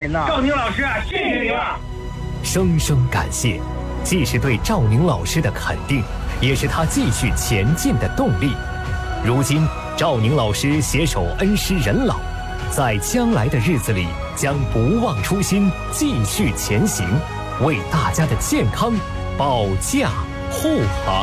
您呐。 赵宁老师，谢谢您了。 声声感谢，既是对赵宁老师的肯定，也是他继续前进的动力。如今，赵宁老师携手恩施人老，在将来的日子里将不忘初心，继续前行，为大家的健康保驾护航。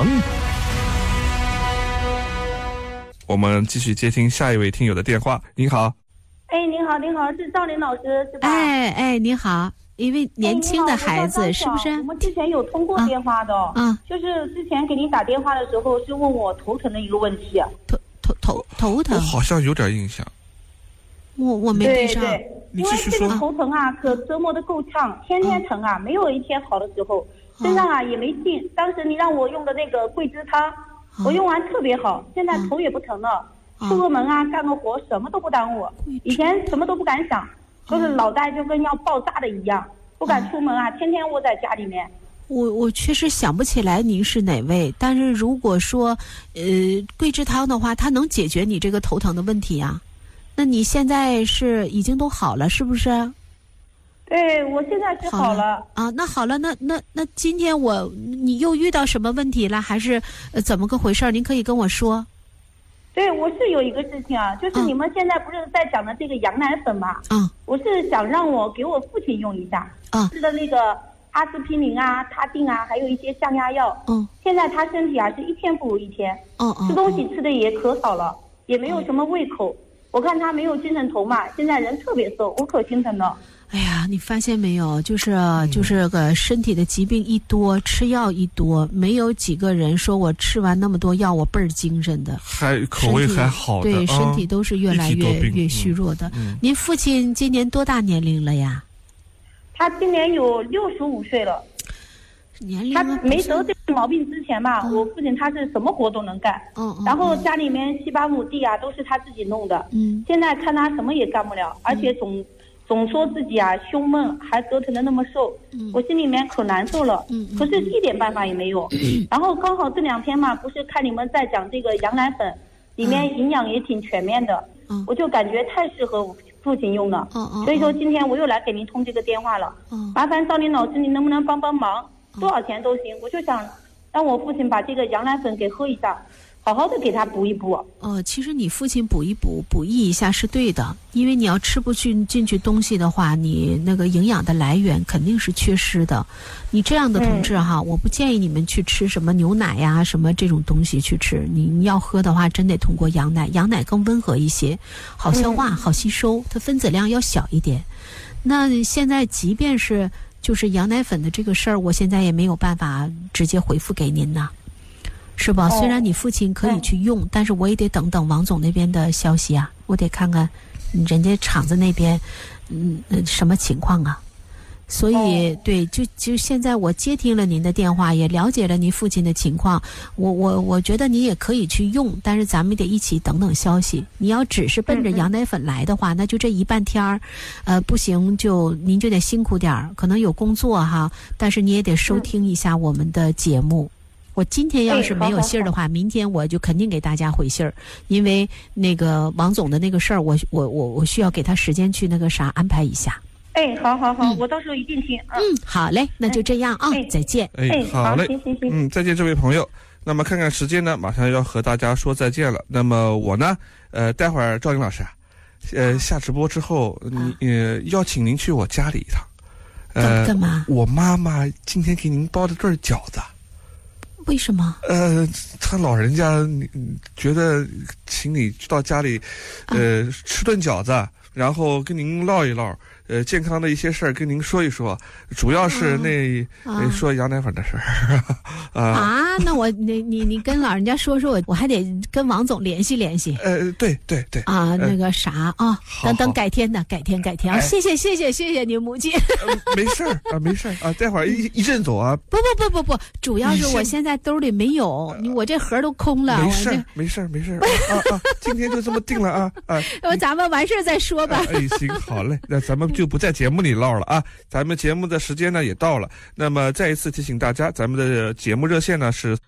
我们继续接听下一位听友的电话。您好。 您好，是赵宁老师是吧？ 你好，一位年轻的孩子是不是？ 我们之前有通过电话的，就是之前给您打电话的时候是问我头疼的一个问题。 头疼， 我好像有点印象。 我没对上。 对，因为这个头疼啊，可折磨得够呛，天天疼啊，没有一天好的时候，身上啊也没劲。当时你让我用的那个桂枝汤，我用完特别好，现在头也不疼了。出个门啊，干个活什么都不耽误。以前什么都不敢想，就是脑袋就跟要爆炸的一样，不敢出门啊，天天窝在家里面。 我确实想不起来您是哪位，但是如果说桂枝汤的话，它能解决你这个头疼的问题啊。那你现在是已经都好了是不是？ 对，我现在是好了啊。那好了，那今天你又遇到什么问题了，还是怎么个回事？您可以跟我说。 对，我是有一个事情啊，就是你们现在不是在讲的这个羊奶粉嘛？我是想让我给我父亲用一下。吃的那个阿司匹林啊、他定啊，还有一些降压药。现在他身体啊是一天不如一天。吃东西吃的也可少了，也没有什么胃口。我看他没有精神头嘛，现在人特别瘦，我可心疼了。 哎呀，你发现没有，就是个身体的疾病一多，吃药一多，没有几个人说我吃完那么多药我倍儿精神的， 还口味还好的， 对，身体都是越来越虚弱的。您父亲今年多大年龄了呀？ 他今年有65岁了。 年龄他没得这个毛病之前吧，我父亲他是什么活都能干。然后家里面7、8亩地啊都是他自己弄的。现在看他什么也干不了，而且总说自己啊胸闷，还折腾的那么瘦，我心里面可难受了。可是一点办法也没有。然后刚好这2天嘛，不是看你们在讲这个羊奶粉，里面营养也挺全面的，我就感觉太适合我父亲用了。所以说今天我又来给您通这个电话了。麻烦赵林老师，您能不能帮帮忙？多少钱都行，我就想让我父亲把这个羊奶粉给喝一下，好好的给他补一补。 其实你父亲补益一下是对的，因为你要吃不进去东西的话，你那个营养的来源肯定是缺失的。你这样的同志哈，我不建议你们去吃什么牛奶呀、什么这种东西去吃。你要喝的话，真得通过羊奶，羊奶更温和一些，好消化、好吸收，它分子量要小一点。那现在即便是就是羊奶粉的这个事儿，我现在也没有办法直接回复给您呐，是吧？虽然你父亲可以去用，但是我也得等等王总那边的消息啊，我得看看人家厂子那边什么情况啊。所以对，就现在我接听了您的电话，也了解了您父亲的情况，我觉得你也可以去用，但是咱们得一起等等消息。你要只是奔着羊奶粉来的话，那就这一半天儿，不行您就得辛苦点儿，可能有工作哈，但是你也得收听一下我们的节目。我今天要是没有信儿的话，明天我就肯定给大家回信儿，因为那个王总的那个事儿，我需要给他时间去那个啥安排一下。 好，我到时候一定听。 好嘞，那就这样啊，再见。 好嘞， 行。 再见，这位朋友。那么看看时间呢，马上要和大家说再见了。那么我呢，待会儿赵英老师下直播之后，邀请您去我家里一趟。 干嘛？ 我妈妈今天给您包的对饺子。 为什么？ 他老人家觉得请你到家里，吃顿饺子，然后跟您唠一唠。健康的一些事儿跟您说一说，主要是说羊奶粉的事儿那你跟老人家说，我还得跟王总联系联系。 对那个啥啊，等改天啊，谢谢您母亲。 没事儿啊，待会儿一阵走啊。 不，主要是我现在兜里没有，我这盒都空了。 没事儿今天就这么定了啊。 咱们完事儿再说吧。 行，好嘞，那咱们就不在节目里唠了啊，咱们节目的时间呢也到了。那么再一次提醒大家，咱们的节目热线呢是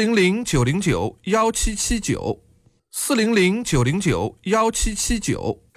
400-909-1779，400-909-1779，400-909-1779。